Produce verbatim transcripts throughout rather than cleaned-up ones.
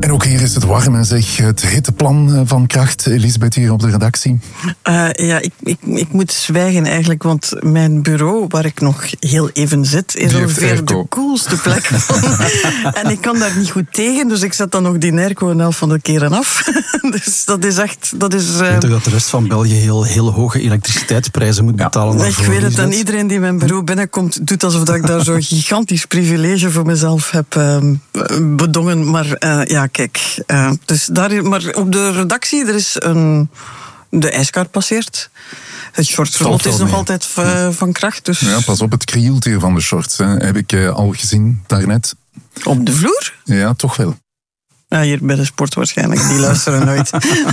En ook hier is het warm en zeg, het hitteplan van Kracht. Elisabeth hier op de redactie. Uh, ja, ik, ik, ik moet zwijgen eigenlijk, want mijn bureau, waar ik nog heel even zit, is ongeveer de koelste plek van. En ik kan daar niet goed tegen, dus ik zet dan nog die airco een helft van de keren af. Dus dat is echt... Dat is, uh... Ik weet toch dat de rest van België heel, heel hoge elektriciteitsprijzen moet betalen. Ja, ik weet het, en iedereen die mijn bureau binnenkomt, doet alsof ik daar zo'n gigantisch privilege voor mezelf heb uh, bedongen. Maar uh, ja, kijk. Uh, dus daar, maar op de redactie, er is een... De ijskaart passeert. Het shortverlot is nog mee. altijd v- van Kracht. Dus... Ja, pas op, het krielt hier van de shorts. Hè. Heb ik uh, al gezien daarnet. Op de vloer? Ja, toch wel. Ja, hier bij de sport waarschijnlijk. Die luisteren nooit.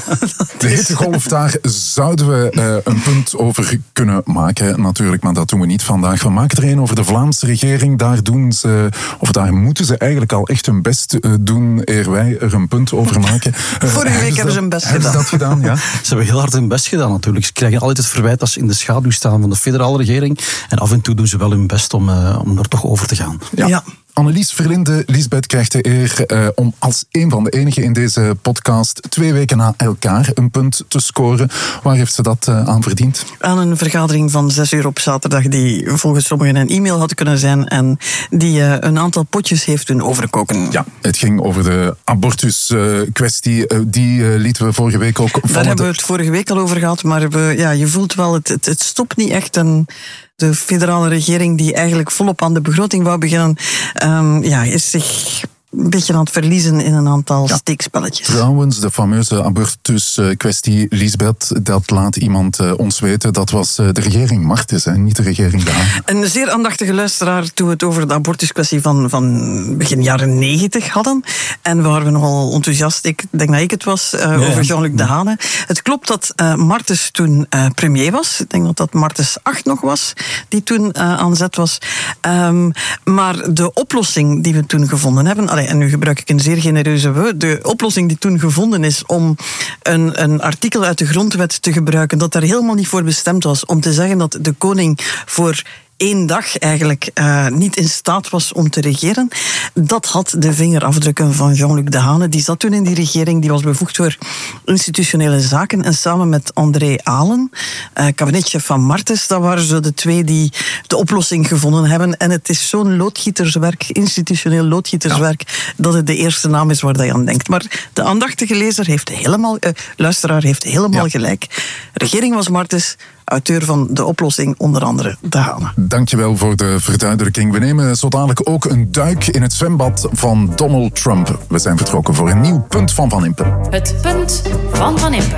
De hittegolf, daar zouden we uh, een punt over kunnen maken natuurlijk, maar dat doen we niet vandaag. We maken er een over de Vlaamse regering. Daar doen ze, of daar moeten ze eigenlijk al echt hun best uh, doen, eer wij er een punt over maken. Uh, Vorige week hebben ze hun best gedaan. Hebben ze dat gedaan, ja? Ze hebben heel hard hun best gedaan natuurlijk. Ze krijgen altijd het verwijt dat ze in de schaduw staan van de federale regering. En af en toe doen ze wel hun best om, uh, om er toch over te gaan. Ja. ja. Annelies Verlinde, Liesbeth krijgt de eer uh, om als een van de enigen in deze podcast twee weken na elkaar een punt te scoren. Waar heeft ze dat uh, aan verdiend? Aan een vergadering van zes uur op zaterdag die volgens sommigen een e-mail had kunnen zijn en die uh, een aantal potjes heeft doen overkoken. Ja, het ging over de abortus-kwestie. Uh, die uh, lieten we vorige week ook vallen. Daar hebben we het vorige week al over gehad, maar we, ja, je voelt wel, het, het, het stopt niet echt. En de federale regering die eigenlijk volop aan de begroting wou beginnen, um, ja, is zich een beetje aan het verliezen in een aantal ja. steekspelletjes. Trouwens, de fameuze abortus-kwestie, Liesbeth, dat laat iemand uh, ons weten. Dat was uh, de regering Martens, hè, niet de regering De Haan. Een zeer aandachtige luisteraar toen we het over de abortuskwestie van, van begin jaren negentig hadden. En we waren nogal enthousiast, ik denk dat ik het was, uh, ja, over Jean-Luc De Haan. Het klopt dat uh, Martens toen uh, premier was. Ik denk dat dat Martens acht nog was, die toen uh, aan zet was. Um, maar de oplossing die we toen gevonden hebben... Allee, en nu gebruik ik een zeer genereuze woord. De oplossing die toen gevonden is om een, een artikel uit de grondwet te gebruiken dat daar helemaal niet voor bestemd was, om te zeggen dat de koning voor één dag eigenlijk uh, niet in staat was om te regeren. Dat had de vingerafdrukken van Jean-Luc De Haan. Die zat toen in die regering, die was bevoegd voor institutionele zaken. En samen met André Alen, uh, kabinetchef van Martens, dat waren zo de twee die de oplossing gevonden hebben. En het is zo'n loodgieterswerk, institutioneel loodgieterswerk, ja. dat het de eerste naam is waar je aan denkt. Maar de aandachtige lezer heeft helemaal, uh, luisteraar heeft helemaal ja. gelijk. De regering was Martens, auteur van de oplossing, onder andere De Haan. Dankjewel voor de verduidelijking. We nemen zo dadelijk ook een duik in het zwembad van Donald Trump. We zijn vertrokken voor een nieuw punt van Van Impe. Het punt van Van Impe.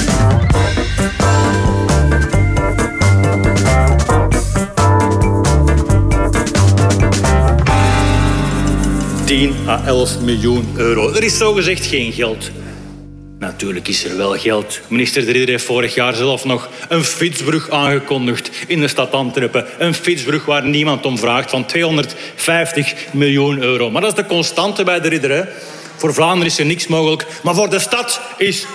tien à elf miljoen euro. Er is zogezegd geen geld. Natuurlijk is er wel geld. Minister De Ridder heeft vorig jaar zelf nog een fietsbrug aangekondigd in de stad Antwerpen. Een fietsbrug waar niemand om vraagt van tweehonderdvijftig miljoen euro. Maar dat is de constante bij De Ridder, hè. Voor Vlaanderen is er niks mogelijk, maar voor de stad is